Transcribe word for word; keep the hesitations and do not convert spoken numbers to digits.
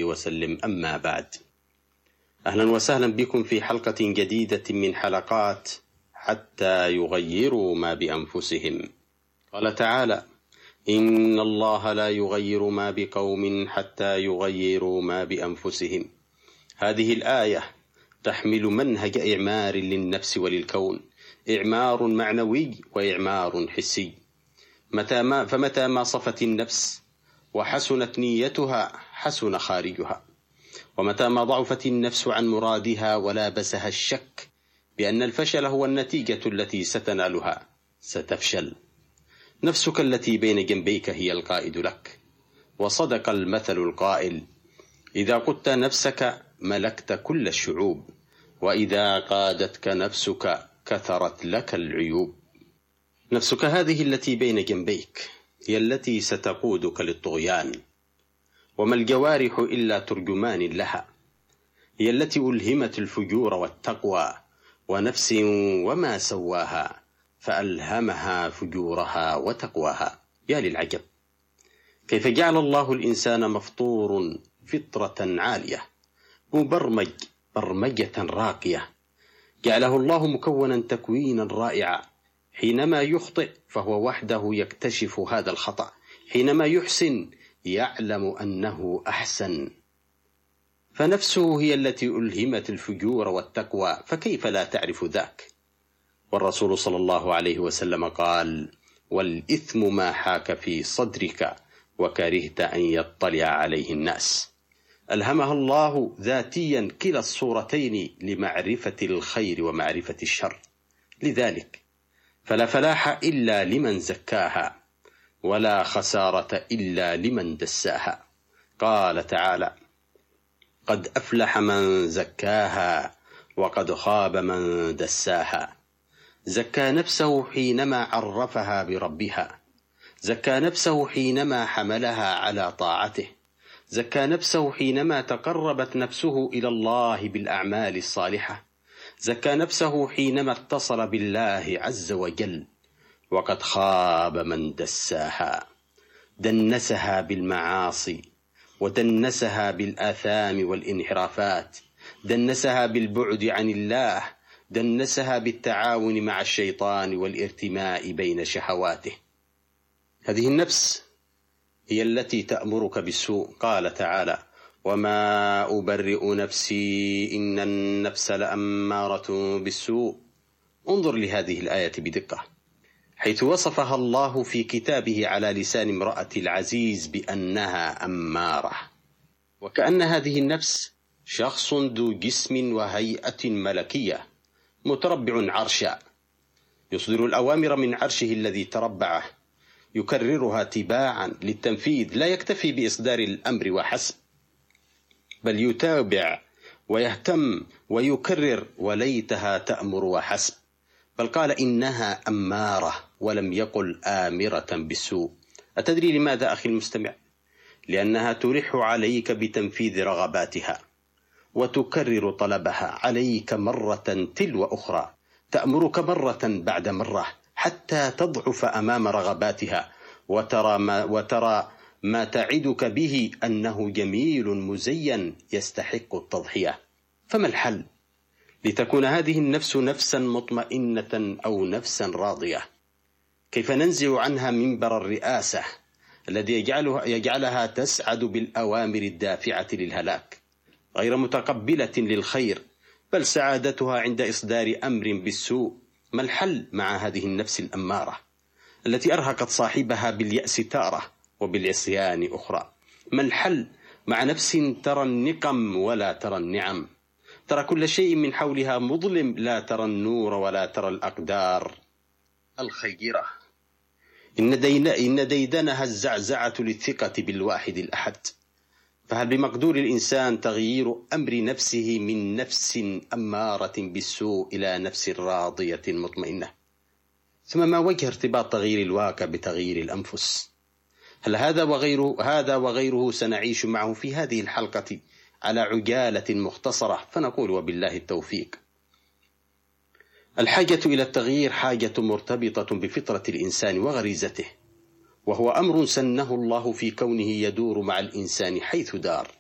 وسلم، أما بعد. أهلا وسهلا بكم في حلقة جديدة من حلقات حتى يغيروا ما بأنفسهم. قال تعالى: إن الله لا يغير ما بقوم حتى يغيروا ما بأنفسهم. هذه الآية تحمل منهج إعمار للنفس وللكون، إعمار معنوي وإعمار حسي. متى ما فمتى ما صفت النفس وحسنت نيتها حسن خارجها، ومتى ما ضعفت النفس عن مرادها ولابسها الشك بأن الفشل هو النتيجة التي ستنالها ستفشل. نفسك التي بين جنبيك هي القائد لك، وصدق المثل القائل: إذا قدت نفسك ملكت كل الشعوب، وإذا قادتك نفسك كثرت لك العيوب. نفسك هذه التي بين جنبيك هي التي ستقودك للطغيان، وما الجوارح إلا ترجمان لها. هي التي ألهمت الفجور والتقوى، ونفس وما سواها فألهمها فجورها وتقواها. يا للعجب، كيف جعل الله الإنسان مفطور فطرة عالية، مبرمج برمجة راقية. جعله الله مكونا تكوينا رائعا. حينما يخطئ فهو وحده يكتشف هذا الخطأ، حينما يحسن يعلم أنه أحسن. فنفسه هي التي ألهمت الفجور والتقوى، فكيف لا تعرف ذاك؟ والرسول صلى الله عليه وسلم قال: والإثم ما حاك في صدرك وكرهت أن يطلع عليه الناس. ألهمها الله ذاتيا كلا الصورتين لمعرفة الخير ومعرفة الشر. لذلك فلا فلاح إلا لمن زكاها، ولا خسارة إلا لمن دساها. قال تعالى: قد أفلح من زكاها وقد خاب من دساها. زكى نفسه حينما عرفها بربها، زكى نفسه حينما حملها على طاعته، زكى نفسه حينما تقربت نفسه إلى الله بالأعمال الصالحة، زكى نفسه حينما اتصل بالله عز وجل. وقد خاب من دساها، دنسها بالمعاصي، ودنسها بالآثام والانحرافات، دنسها بالبعد عن الله، دنسها بالتعاون مع الشيطان والارتماء بين شهواته. هذه النفس هي التي تأمرك بالسوء. قال تعالى: وما أبرئ نفسي إن النفس لأمارة بالسوء. انظر لهذه الآية بدقة، حيث وصفها الله في كتابه على لسان امرأة العزيز بأنها أمارة، وكأن هذه النفس شخص ذو جسم وهيئة ملكية متربع عرشا، يصدر الأوامر من عرشه الذي تربعه، يكررها تباعا للتنفيذ. لا يكتفي بإصدار الأمر وحسب، بل يتابع ويهتم ويكرر، وليتها تأمر وحسب، بل قال إنها أمارة ولم يقل آمرة بالسوء. أتدري لماذا أخي المستمع؟ لأنها تلح عليك بتنفيذ رغباتها، وتكرر طلبها عليك مرة تلو أخرى، تأمرك مرة بعد مرة حتى تضعف أمام رغباتها، وترى ما, وترى ما تعدك به أنه جميل مزين يستحق التضحية. فما الحل لتكون هذه النفس نفسا مطمئنة أو نفسا راضية؟ كيف ننزع عنها منبر الرئاسة الذي يجعلها, يجعلها تسعد بالأوامر الدافعة للهلاك، غير متقبلة للخير، بل سعادتها عند إصدار أمر بالسوء؟ ما الحل مع هذه النفس الأمارة التي أرهقت صاحبها باليأس تارة وبالعصيان أخرى؟ ما الحل مع نفس ترى النقم ولا ترى النعم، ترى كل شيء من حولها مظلم، لا ترى النور ولا ترى الأقدار الخيرة؟ إن, دين إن ديدنها الزعزعة للثقة بالواحد الأحد. فهل بمقدور الإنسان تغيير أمر نفسه من نفس أمارة بالسوء إلى نفس راضية مطمئنة؟ ثم ما وجه ارتباط تغيير الواقع بتغيير الأنفس؟ هل هذا وغيره هذا وغيره سنعيش معه في هذه الحلقة على عجالة مختصرة، فنقول وبالله التوفيق. الحاجة إلى التغيير حاجة مرتبطة بفطرة الإنسان وغريزته، وهو أمر سنه الله في كونه يدور مع الإنسان حيث دار.